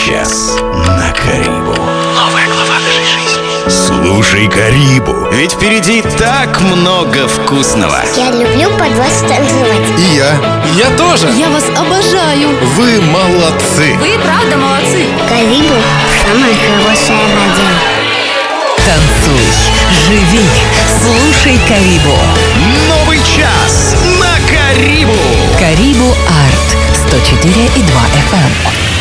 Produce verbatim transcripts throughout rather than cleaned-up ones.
час на Карибу. Новая глава нашей жизни. Слушай Карибу, ведь впереди так много вкусного. Я люблю под вас танцевать. И я. Я тоже. Я вас обожаю. Вы молодцы. Вы правда молодцы. Карибу – самая хорошая радио. Танцуй, живи, слушай Карибу. Новый час на Карибу. Карибу Арт сто четыре и два эф эм.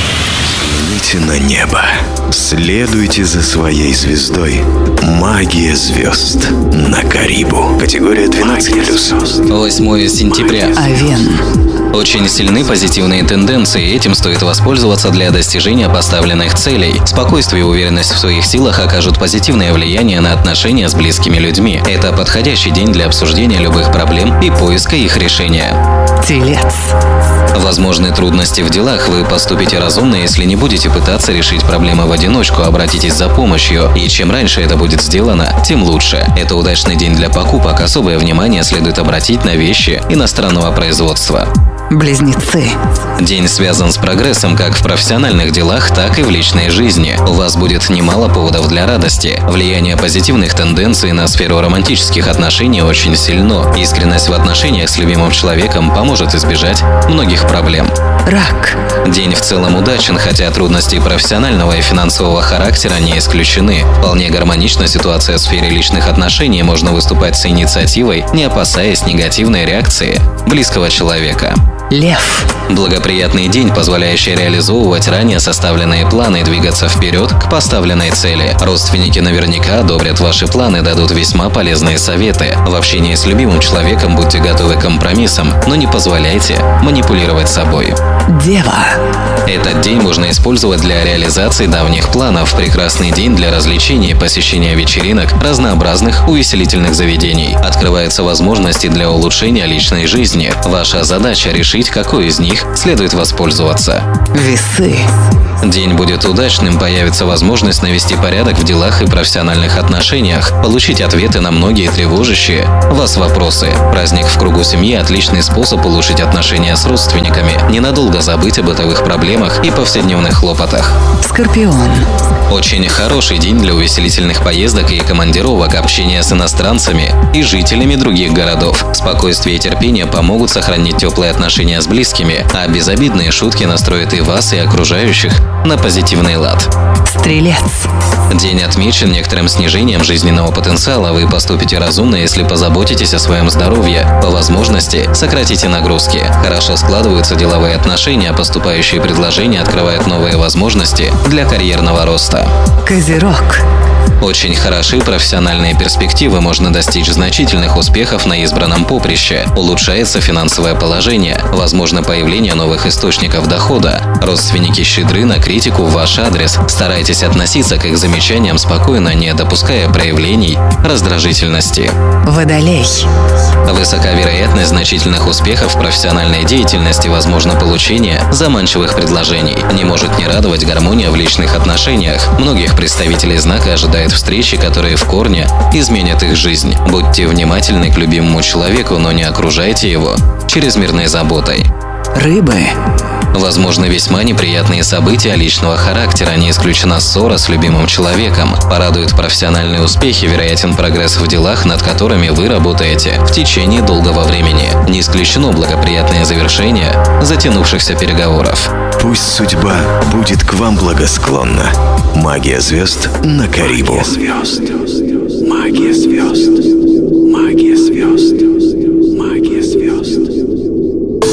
Взгляните на небо. Следуйте за своей звездой. Магия звезд на Карибу. Категория двенадцать плюс. восьмое сентября. Овен. Очень сильны позитивные тенденции, этим стоит воспользоваться для достижения поставленных целей. Спокойствие и уверенность в своих силах окажут позитивное влияние на отношения с близкими людьми. Это подходящий день для обсуждения любых проблем и поиска их решения. Телец. Возможны трудности в делах, вы поступите разумно, если не будете пытаться решить проблемы в одиночку, обратитесь за помощью. И чем раньше это будет сделано, тем лучше. Это удачный день для покупок, особое внимание следует обратить на вещи иностранного производства. Близнецы. День связан с прогрессом как в профессиональных делах, так и в личной жизни. У вас будет немало поводов для радости. Влияние позитивных тенденций на сферу романтических отношений очень сильно. Искренность в отношениях с любимым человеком поможет избежать многих проблем. Рак. День в целом удачен, хотя трудности профессионального и финансового характера не исключены. Вполне гармонична ситуация в сфере личных отношений, можно выступать с инициативой, не опасаясь негативной реакции близкого человека. Лев. Благоприятный день, позволяющий реализовывать ранее составленные планы и двигаться вперед к поставленной цели. Родственники наверняка одобрят ваши планы, дадут весьма полезные советы. В общении с любимым человеком будьте готовы к компромиссам, но не позволяйте манипулировать собой. Дева. Этот день можно использовать для реализации давних планов. Прекрасный день для развлечений, посещения вечеринок, разнообразных увеселительных заведений. Открываются возможности для улучшения личной жизни. Ваша задача решить, какой из них следует воспользоваться. Весы. День будет удачным, появится возможность навести порядок в делах и профессиональных отношениях, получить ответы на многие тревожащие вас вопросы. Праздник в кругу семьи – отличный способ улучшить отношения с родственниками, ненадолго забыть о бытовых проблемах и повседневных хлопотах. Скорпион. Очень хороший день для увеселительных поездок и командировок, общения с иностранцами и жителями других городов. Спокойствие и терпение помогут сохранить теплые отношения с близкими, а безобидные шутки настроят и вас, и окружающих на позитивный лад. Стрелец. День отмечен некоторым снижением жизненного потенциала. Вы поступите разумно, если позаботитесь о своем здоровье. По возможности сократите нагрузки. Хорошо складываются деловые отношения, поступающие предложения открывают новые возможности для карьерного роста. Козерог. Очень хороши профессиональные перспективы, можно достичь значительных успехов на избранном поприще. Улучшается финансовое положение, возможно появление новых источников дохода. Родственники щедры на критику в ваш адрес. Старайтесь относиться к их замечаниям спокойно, не допуская проявлений раздражительности. Водолей. Высока вероятность значительных успехов в профессиональной деятельности, возможно получение заманчивых предложений. Не может не радовать гармония в личных отношениях. Многих представителей знака ожидает встречи, которые в корне изменят их жизнь. Будьте внимательны к любимому человеку, но не окружайте его чрезмерной заботой. Рыбы. Возможно весьма неприятные события личного характера, не исключена ссора с любимым человеком. Порадуют профессиональные успехи, вероятен прогресс в делах, над которыми вы работаете в течение долгого времени. Не исключено благоприятное завершение затянувшихся переговоров. Пусть судьба будет к вам благосклонна. Магия звезд на Карибу. Магия звезд. Магия звезд. Магия звезд.